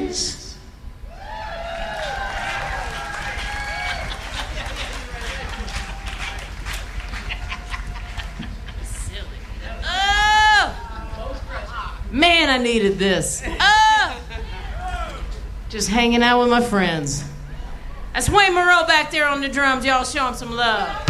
friends. Man, I needed this. Just hanging out with my friends. That's Wayne Moreau back there on the drums. Y'all show him some love.